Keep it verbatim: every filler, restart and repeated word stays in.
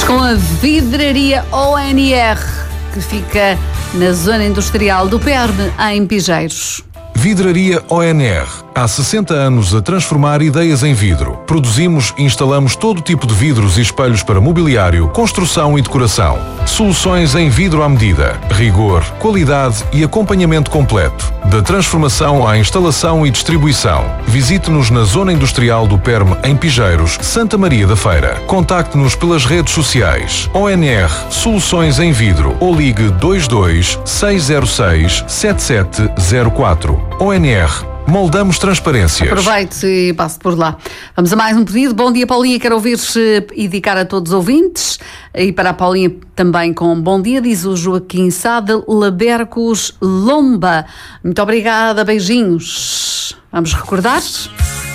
Com a vidraria O N R, que fica na zona industrial do Perme, em Pigeiros. Vidraria O N R. Há sessenta anos a transformar ideias em vidro. Produzimos e instalamos todo tipo de vidros e espelhos para mobiliário, construção e decoração. Soluções em vidro à medida. Rigor, qualidade e acompanhamento completo. Da transformação à instalação e distribuição. Visite-nos na Zona Industrial do Perme, em Pigeiros, Santa Maria da Feira. Contacte-nos pelas redes sociais. O N R Soluções em Vidro ou ligue dois dois seis zero seis sete sete zero quatro. O N R. Moldamos transparências. Aproveite e passe por lá. Vamos a mais um pedido. Bom dia, Paulinha. Quero ouvir-se e dedicar a todos os ouvintes. E para a Paulinha também com bom dia, diz o Joaquim Sade Labercos Lomba. Muito obrigada, beijinhos. Vamos recordar?